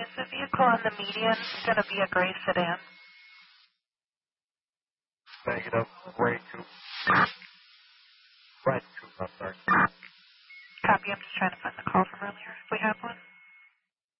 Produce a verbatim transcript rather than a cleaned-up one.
Is the vehicle on the median going to be a gray sedan? Negative. Gray coupe. Red coupe, I'm sorry. Copy. I'm just trying to find the call from earlier if we have one.